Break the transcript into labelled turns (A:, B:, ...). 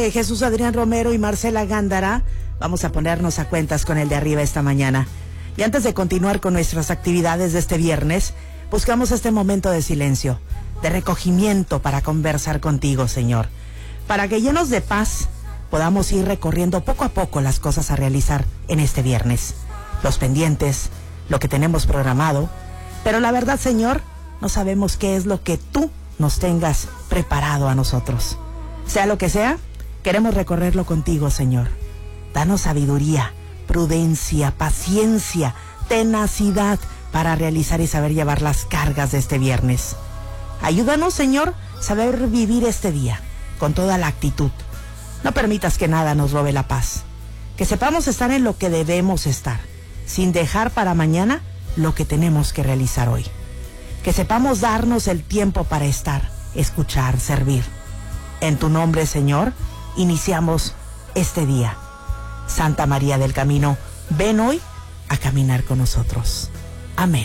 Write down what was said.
A: Jesús Adrián Romero y Marcela Gándara, vamos a ponernos a cuentas con el de arriba esta mañana. Y antes de continuar con nuestras actividades de este viernes, buscamos este momento de silencio, de recogimiento para conversar contigo, Señor, para que llenos de paz podamos ir recorriendo poco a poco las cosas a realizar en este viernes, los pendientes, lo que tenemos programado, pero la verdad, Señor, no sabemos qué es lo que tú nos tengas preparado a nosotros. Sea lo que sea, queremos recorrerlo contigo, Señor. Danos sabiduría, prudencia, paciencia, tenacidad para realizar y saber llevar las cargas de este viernes. Ayúdanos, Señor, saber vivir este día con toda la actitud. No permitas que nada nos robe la paz. Que sepamos estar en lo que debemos estar, sin dejar para mañana lo que tenemos que realizar hoy. Que sepamos darnos el tiempo para estar, escuchar, servir. En tu nombre, Señor, iniciamos este día. Santa María del Camino, ven hoy a caminar con nosotros. Amén.